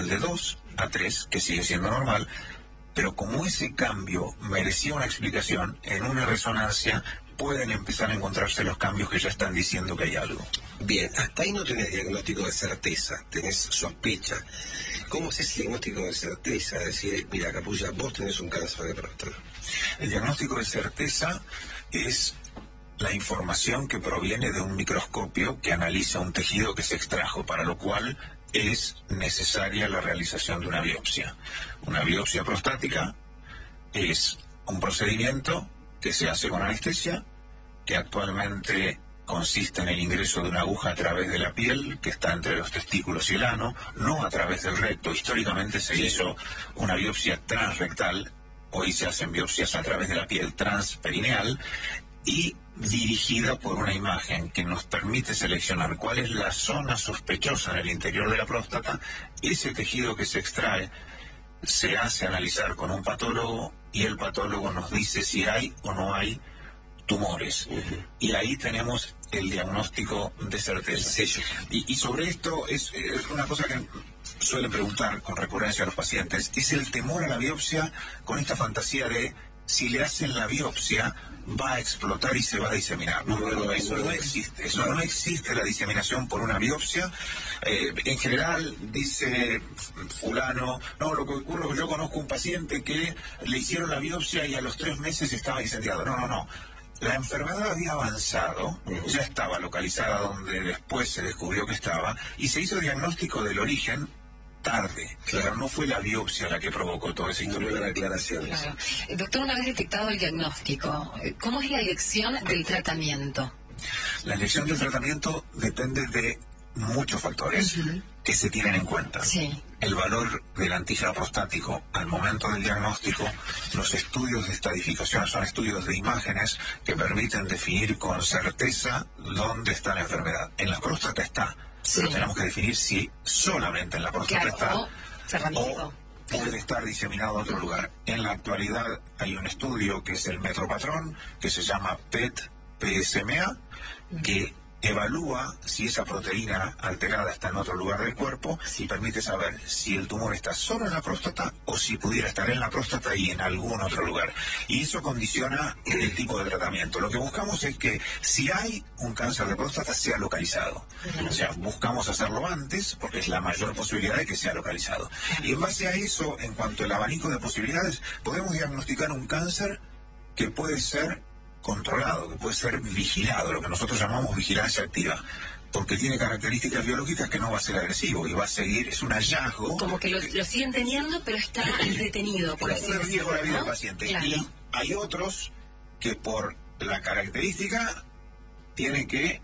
normal de 2 a 3, que sigue siendo normal, pero como ese cambio merecía una explicación, en una resonancia pueden empezar a encontrarse los cambios que ya están diciendo que hay algo. Bien, hasta ahí no tenés diagnóstico de certeza, tenés sospecha. ¿Cómo es ese diagnóstico de certeza? Decir, mira, Capulla, vos tenés un cáncer de próstata. El diagnóstico de certeza es la información que proviene de un microscopio que analiza un tejido que se extrajo, para lo cual es necesaria la realización de una biopsia. Una biopsia prostática es un procedimiento que se hace con anestesia, que actualmente consiste en el ingreso de una aguja a través de la piel, que está entre los testículos y el ano, no a través del recto. Históricamente se hizo una biopsia transrectal, hoy se hacen biopsias a través de la piel transperineal, y dirigida por una imagen que nos permite seleccionar cuál es la zona sospechosa en el interior de la próstata. Ese tejido que se extrae se hace analizar con un patólogo y el patólogo nos dice si hay o no hay tumores. Y ahí tenemos el diagnóstico de certeza. Y sobre esto es una cosa que suelen preguntar con recurrencia a los pacientes, es el temor a la biopsia con esta fantasía de si le hacen la biopsia va a explotar y se va a diseminar. Eso no existe. Eso no existe, la diseminación por una biopsia. En general, dice fulano, no, lo que ocurre es que yo conozco un paciente que le hicieron la biopsia y a los 3 meses estaba incendiado. No. La enfermedad había avanzado, ya estaba localizada donde después se descubrió que estaba, y se hizo diagnóstico del origen tarde. Claro, no fue la biopsia la que provocó toda esa historia. Buena aclaración. Claro. Doctor, una vez detectado el diagnóstico, ¿cómo es la elección del tratamiento? La elección del tratamiento depende de muchos factores que se tienen en cuenta. Sí. El valor del antígeno prostático al momento del diagnóstico, los estudios de estadificación, son estudios de imágenes que permiten definir con certeza dónde está la enfermedad. En la próstata está, pero tenemos que definir si solamente en la próstata está o puede estar diseminado a otro lugar. En la actualidad hay un estudio que es el Metropatrón, que se llama PET-PSMA, que evalúa si esa proteína alterada está en otro lugar del cuerpo y permite saber si el tumor está solo en la próstata o si pudiera estar en la próstata y en algún otro lugar. Y eso condiciona el tipo de tratamiento. Lo que buscamos es que si hay un cáncer de próstata sea localizado. O sea, buscamos hacerlo antes porque es la mayor posibilidad de que sea localizado. Y en base a eso, en cuanto al abanico de posibilidades, podemos diagnosticar un cáncer que puede ser controlado, que puede ser vigilado, lo que nosotros llamamos vigilancia activa, porque tiene características biológicas que no va a ser agresivo y va a seguir, es un hallazgo. Como que lo siguen teniendo, pero está detenido, por así decirlo, riesgo la vida del paciente. Claro. Y hay otros que por la característica tienen que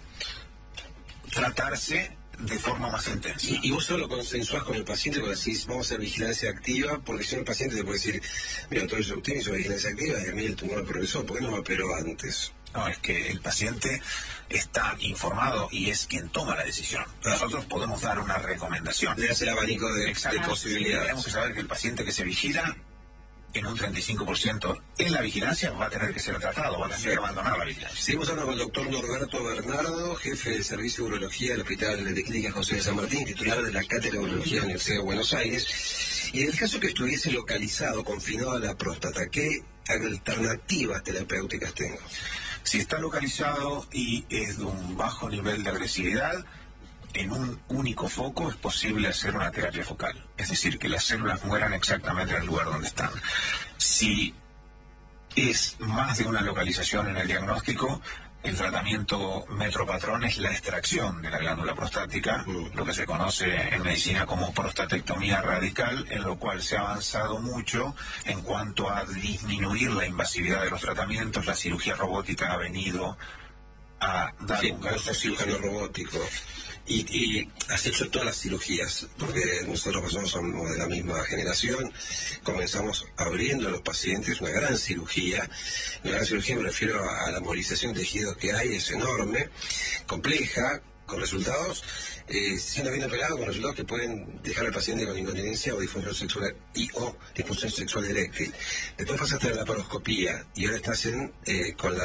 tratarse de forma más intensa. Y vos solo consensuás con el paciente cuando decís vamos a hacer vigilancia activa, porque si no el paciente te puede decir, mira, entonces usted hizo vigilancia activa y a mí el tumor progresó, ¿por qué no me operó antes? No, es que el paciente está informado y es quien toma la decisión. Nosotros podemos dar una recomendación. Le hace el abanico de posibilidades. Tenemos que saber que el paciente que se vigila, en un 35% en la vigilancia, va a tener que ser tratado, va a tener que abandonar la vigilancia. Seguimos hablando con el doctor Norberto Bernardo, jefe del Servicio de Urología del Hospital de Clínica José de San Martín, titular de la Cátedra de Urología de la Universidad de Buenos Aires. Y en el caso que estuviese localizado, confinado a la próstata, ¿qué alternativas terapéuticas tengo? Si está localizado y es de un bajo nivel de agresividad, en un único foco es posible hacer una terapia focal. Es decir, que las células mueran exactamente en el lugar donde están. Si es más de una localización en el diagnóstico, el tratamiento Metropatrón es la extracción de la glándula prostática, lo que se conoce en medicina como prostatectomía radical, en lo cual se ha avanzado mucho en cuanto a disminuir la invasividad de los tratamientos. La cirugía robótica ha venido a dar un caso cirujano robótico. Y has hecho todas las cirugías, porque nosotros somos de la misma generación, comenzamos abriendo a los pacientes una gran cirugía me refiero a la movilización de tejidos que hay, es enorme, compleja, con resultados, siendo bien operado, con resultados que pueden dejar al paciente con incontinencia o disfunción sexual o disfunción sexual eréctil. Después pasaste a la laparoscopía y ahora estás con la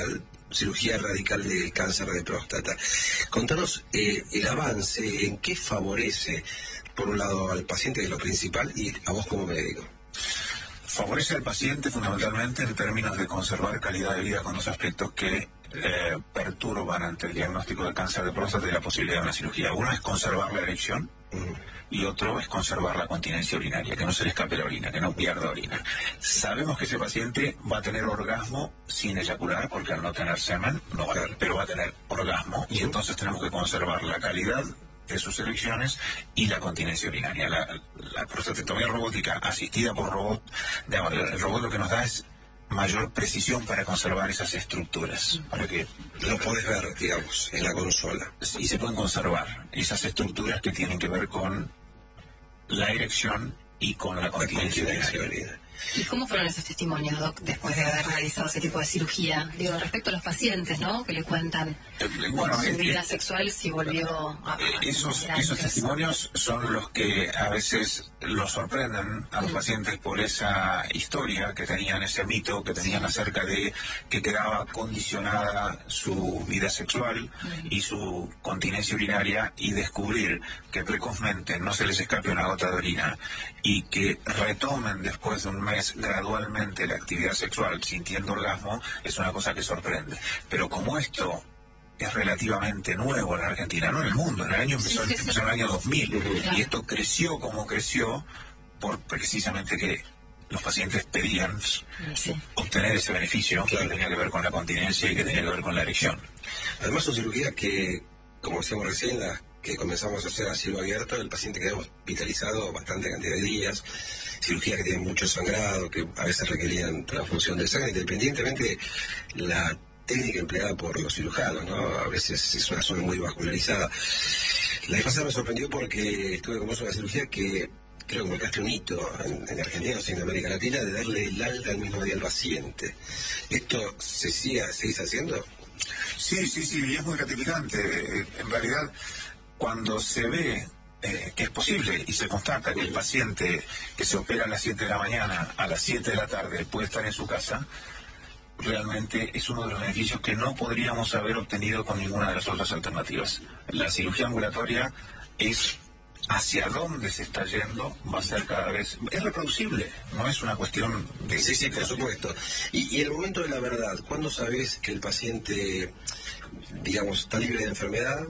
cirugía radical de cáncer de próstata. Contanos el avance, en qué favorece, por un lado, al paciente, que es lo principal, y a vos como médico. Favorece al paciente fundamentalmente en términos de conservar calidad de vida con dos aspectos que perturban ante el diagnóstico de cáncer de próstata y la posibilidad de una cirugía. Uno es conservar la erección y otro es conservar la continencia urinaria, que no se le escape la orina, que no pierda orina. Sabemos que ese paciente va a tener orgasmo sin eyacular, porque al no tener semen, no va a tener, pero va a tener orgasmo, y entonces tenemos que conservar la calidad de sus erecciones y la continencia urinaria. La prostatectomía robótica asistida por robot, digamos, el robot lo que nos da es mayor precisión para conservar esas estructuras, para que lo podés ver, digamos, en la consola. Y se pueden conservar esas estructuras que tienen que ver con la erección y con la continencia urinaria. ¿Y cómo fueron esos testimonios, Doc, después de haber realizado ese tipo de cirugía? Digo, respecto a los pacientes, ¿no? Que le cuentan su vida sexual, si volvió a... Esos testimonios son los que a veces los sorprenden a los pacientes por esa historia que tenían, ese mito que tenían acerca de que quedaba condicionada su vida sexual y su continencia urinaria, y descubrir que precozmente no se les escape una gota de orina y que retomen después de un mes gradualmente la actividad sexual sintiendo orgasmo, es una cosa que sorprende. Pero como esto es relativamente nuevo en la Argentina, no en el mundo, en el año empezó en el año 2000, y esto creció como creció por precisamente que los pacientes pedían obtener ese beneficio que tenía que ver con la continencia y que tenía que ver con la erección. Además son cirugías que, como decíamos recién, las que comenzamos a hacer a cielo abierto, el paciente queda hospitalizado bastante cantidad de días, cirugías que tienen mucho sangrado, que a veces requerían transfusión de sangre, independientemente de la técnica empleada por los cirujanos, ¿no? A veces es una zona muy vascularizada. La vez pasada me sorprendió porque estuve con vos en una cirugía que creo que marcaste un hito en Argentina, o sea, en América Latina, de darle el alta al mismo día al paciente. ¿Esto seguís haciendo? Sí, y es muy gratificante. En realidad, cuando se ve que es posible y se constata que el paciente que se opera a las 7 de la mañana, a las 7 de la tarde puede estar en su casa, realmente es uno de los beneficios que no podríamos haber obtenido con ninguna de las otras alternativas. La cirugía ambulatoria es hacia dónde se está yendo, va a ser cada vez... Es reproducible, no es una cuestión de... Sí, por supuesto. Y el momento de la verdad, ¿cuándo sabes que el paciente, digamos, está libre de enfermedad?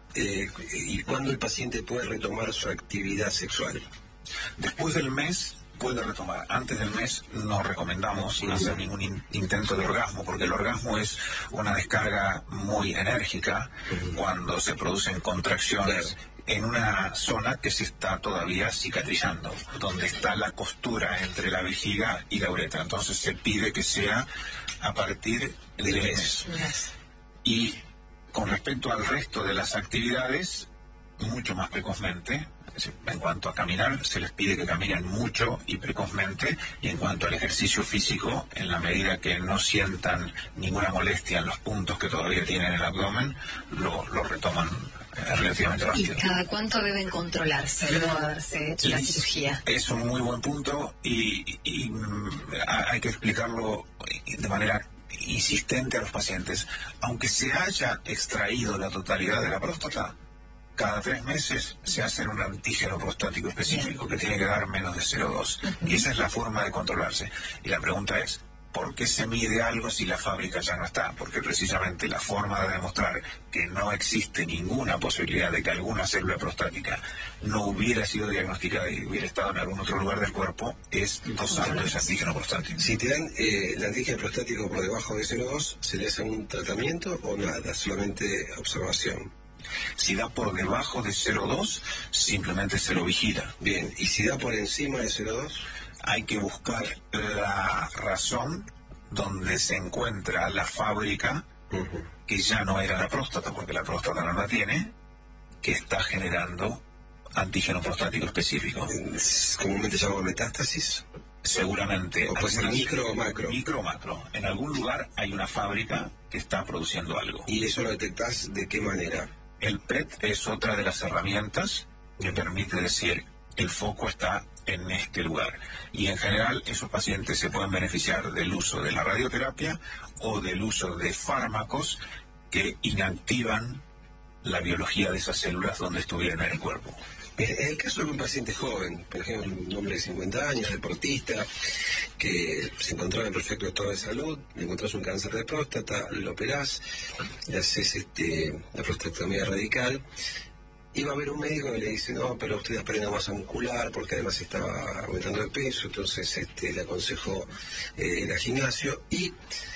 ¿Y cuándo el paciente puede retomar su actividad sexual? Después del mes puede retomar. Antes del mes no recomendamos hacer ningún intento de orgasmo, porque el orgasmo es una descarga muy enérgica cuando se producen contracciones en una zona que se está todavía cicatrizando, donde está la costura entre la vejiga y la uretra. Entonces se pide que sea a partir del mes. Y con respecto al resto de las actividades, mucho más precozmente. En cuanto a caminar, se les pide que caminen mucho y precozmente, y en cuanto al ejercicio físico, en la medida que no sientan ninguna molestia en los puntos que todavía tienen en el abdomen, lo retoman relativamente rápido. ¿Y cada cuánto deben controlarse luego de haberse hecho la cirugía? Es un muy buen punto y hay que explicarlo de manera insistente a los pacientes. Aunque se haya extraído la totalidad de la próstata, cada 3 meses se hace un antígeno prostático específico que tiene que dar menos de 0,2. Y esa es la forma de controlarse. Y la pregunta es, ¿por qué se mide algo si la fábrica ya no está? Porque precisamente la forma de demostrar que no existe ninguna posibilidad de que alguna célula prostática no hubiera sido diagnosticada y hubiera estado en algún otro lugar del cuerpo es dosando ese antígeno prostático. Si te dan el antígeno prostático por debajo de 0,2, ¿se le hace un tratamiento o nada? Solamente observación. Si da por debajo de 0,2, simplemente se lo vigila. Bien, ¿y si da por encima de 0,2? Hay que buscar la razón donde se encuentra la fábrica, que ya no era la próstata, porque la próstata no la tiene, que está generando antígeno prostático específico. ¿Comúnmente se llama metástasis? Seguramente. ¿O puede ser micro o macro? Micro o macro. En algún lugar hay una fábrica que está produciendo algo. ¿Y eso lo detectás de qué manera? El PET es otra de las herramientas que permite decir el foco está en este lugar. Y en general esos pacientes se pueden beneficiar del uso de la radioterapia o del uso de fármacos que inactivan la biología de esas células donde estuvieran en el cuerpo. En el caso de un paciente joven, por ejemplo, un hombre de 50 años, deportista, que se encontraba en perfecto estado de salud, le encontrás un cáncer de próstata, lo operás, le haces la prostatectomía radical, y va a haber un médico que le dice, no, pero usted ha perdido masa muscular, porque además estaba aumentando de peso, entonces le aconsejó ir al gimnasio, y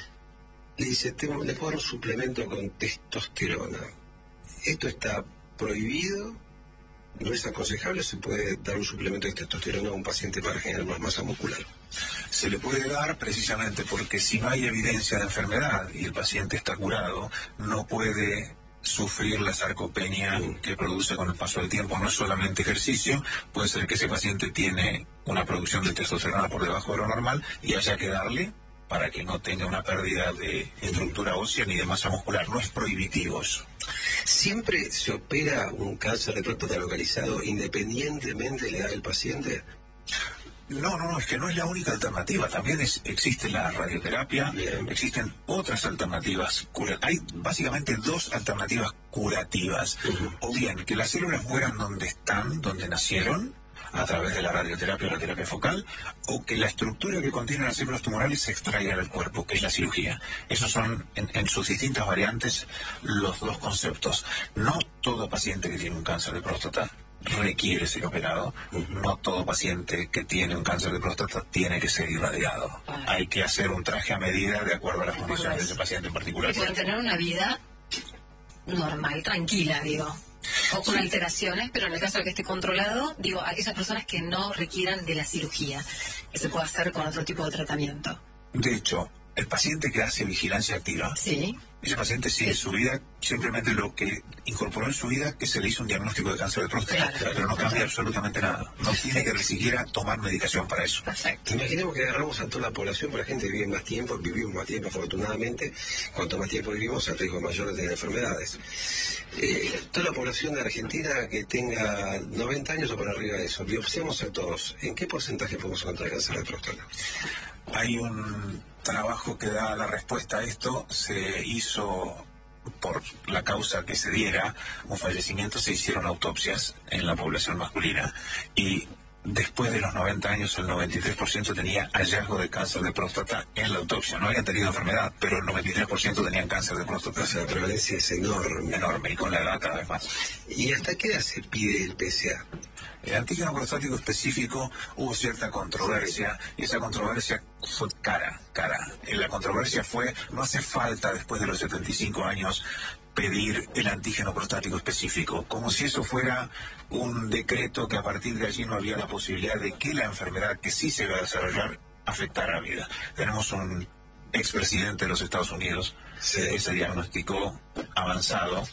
le dice, le puedo dar un suplemento con testosterona. Esto está prohibido, no es aconsejable, se puede dar un suplemento de testosterona a un paciente para generar más masa muscular. Se le puede dar precisamente porque si no hay evidencia de enfermedad y el paciente está curado, no puede sufrir la sarcopenia que produce con el paso del tiempo. No es solamente ejercicio, puede ser que ese paciente tiene una producción de testosterona por debajo de lo normal y haya que darle para que no tenga una pérdida de estructura ósea ni de masa muscular. No es prohibitivo eso. ¿Siempre se opera un cáncer de próstata localizado independientemente de la edad del paciente? No, es que no es la única alternativa. También existe la radioterapia. Bien. Existen otras alternativas. Hay básicamente dos alternativas curativas. O bien que las células mueran donde están, donde nacieron, a través de la radioterapia o la terapia focal, o que la estructura que contiene las células tumorales se extraiga del cuerpo, que es la cirugía. Esos son, en sus distintas variantes, los dos conceptos. No todo paciente que tiene un cáncer de próstata requiere ser operado. No todo paciente que tiene un cáncer de próstata tiene que ser irradiado. Hay que hacer un traje a medida de acuerdo a las condiciones de ese paciente en particular. Y pueden tener una vida normal, tranquila, digo. O con alteraciones, pero en el caso de que esté controlado, digo, aquellas personas que no requieran de la cirugía, que se puede hacer con otro tipo de tratamiento. De hecho, el paciente que hace vigilancia activa, sí, ese paciente sigue su vida, simplemente lo que incorporó en su vida que se le hizo un diagnóstico de cáncer de próstata, pero no cambia absolutamente nada. No tiene que ni siquiera tomar medicación para eso. Perfecto. Imaginemos que agarramos a toda la población, porque la gente vive más tiempo, vivimos más tiempo afortunadamente, cuanto más tiempo vivimos, el riesgo mayor de tener enfermedades. Toda la población de Argentina que tenga 90 años o por arriba de eso, biopsiamos a todos, ¿en qué porcentaje podemos encontrar cáncer de próstata? Hay un trabajo que da la respuesta a esto. Se hizo, por la causa que se diera, un fallecimiento, se hicieron autopsias en la población masculina y después de los 90 años el 93% tenía hallazgo de cáncer de próstata en la autopsia. No habían tenido enfermedad, pero el 93% tenían cáncer de próstata. O sea, la prevalencia es enorme. Enorme, y con la edad cada vez más. ¿Y hasta qué edad se pide el PSA? El antígeno prostático específico hubo cierta controversia, y esa controversia fue cara. La controversia fue, no hace falta después de los 75 años pedir el antígeno prostático específico, como si eso fuera un decreto que a partir de allí no había la posibilidad de que la enfermedad que sí se va a desarrollar afectara la vida. Tenemos un expresidente de los Estados Unidos que se diagnosticó avanzado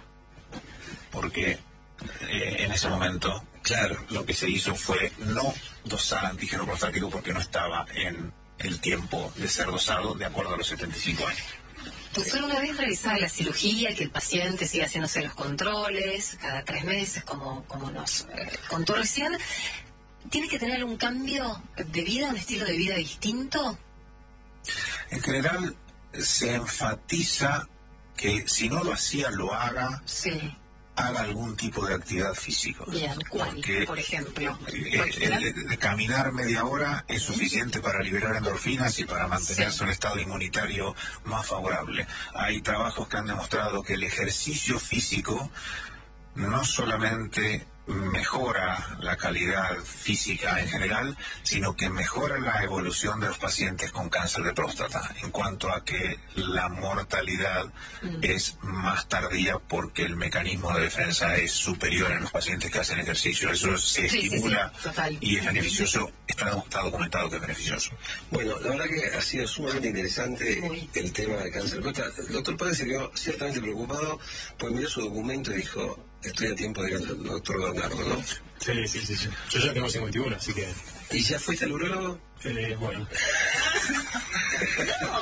porque en ese momento, claro, lo que se hizo fue no dosar antígeno prostático porque no estaba en el tiempo de ser dosado de acuerdo a los 75 años. Doctor, una vez realizada la cirugía, que el paciente siga haciéndose los controles cada 3 meses, como nos contó recién, ¿tiene que tener un cambio de vida, un estilo de vida distinto? En general, se enfatiza que si no lo hacía, lo haga. Sí. Haga algún tipo de actividad física. Bien, ¿cuál? Porque, por ejemplo, de caminar media hora es suficiente para liberar endorfinas y para mantenerse un estado inmunitario más favorable. Hay trabajos que han demostrado que el ejercicio físico no solamente mejora la calidad física en general, sino que mejora la evolución de los pacientes con cáncer de próstata, en cuanto a que la mortalidad es más tardía porque el mecanismo de defensa es superior en los pacientes que hacen ejercicio. Eso se estimula y es beneficioso, está documentado que es beneficioso. Bueno, la verdad que ha sido sumamente interesante el tema del cáncer de próstata. El doctor Páez se quedó ciertamente preocupado, pues miró su documento y dijo: estoy a tiempo de ir al doctor Bernardo, ¿no? Sí. Yo ya tengo 51, así que... ¿Y ya fuiste al urólogo? Bueno.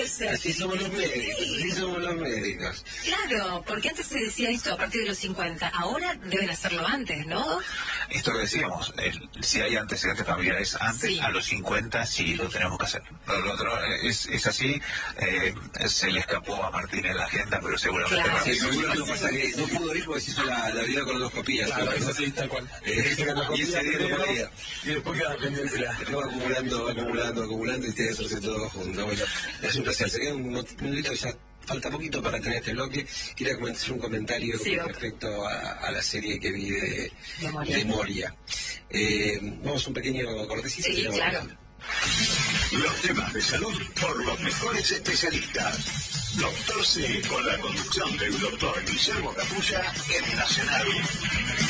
puede ser. Así somos los médicos, Sí. así somos los médicos. Claro, porque antes se decía esto a partir de los 50, ahora deben hacerlo antes, ¿no? Esto que decíamos, si hay antecedentes familiares antes, Sí. a los 50 sí lo tenemos que hacer. Lo otro es así, se le escapó a Martín en la agenda, pero seguramente Claro. Sí, Martín seguro no pasa que no pudo ir porque se hizo la videocolondoscopía. Claro, es así, tal cual. Y ese día no podía. Y después queda pendiente la... Estaba acumulando y tiene que hacerse todo junto. Bueno, es un placer. Se queda un minutito, ya falta poquito para tener este bloque. Quería hacer un comentario Sí, con respecto a la serie que vi de De Moria. Vamos a un pequeño cortecito. Sí, y luego claro. volvemos. Los temas de salud por los mejores especialistas. Doctor C, con la conducción del doctor Guillermo Capulla en Nacional.